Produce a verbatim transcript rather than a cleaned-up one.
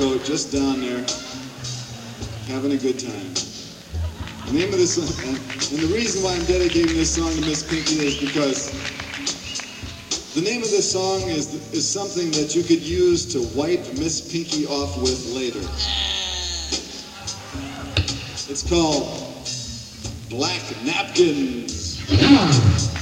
So just down there, having a good time. The name of this song, and, and the reason why I'm dedicating this song to Miss Pinky is because the name of this song is is something that you could use to wipe Miss Pinky off with later. It's called Black Napkins.